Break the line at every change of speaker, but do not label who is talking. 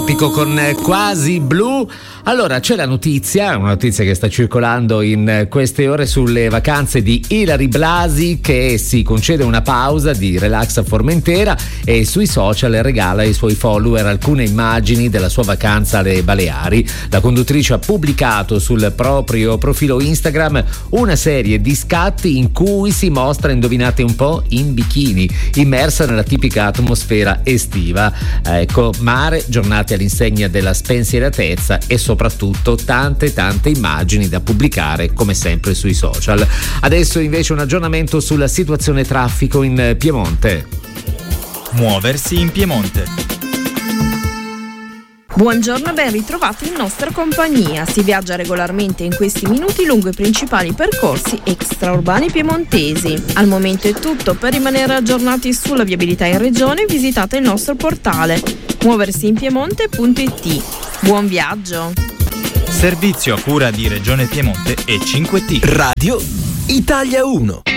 Tropico con Quasi Blu. Allora, c'è una notizia che sta circolando in queste ore sulle vacanze di Ilary Blasi, che si concede una pausa di relax a Formentera e sui social regala ai suoi follower alcune immagini della sua vacanza alle Baleari. La conduttrice ha pubblicato sul proprio profilo Instagram una serie di scatti in cui si mostra, indovinate un po', in bikini, immersa nella tipica atmosfera estiva. Ecco, mare, giornate all'insegna della spensieratezza e soprattutto tante immagini da pubblicare come sempre sui social. Adesso invece un aggiornamento sulla situazione traffico in Piemonte.
Muoversi in Piemonte.
Buongiorno e ben ritrovati in nostra compagnia. Si viaggia regolarmente in questi minuti lungo i principali percorsi extraurbani piemontesi. Al momento è tutto. Per rimanere aggiornati sulla viabilità in regione visitate il nostro portale muoversiinpiemonte.it. Buon viaggio!
Servizio a cura di Regione Piemonte e 5T.
Radio Italia 1.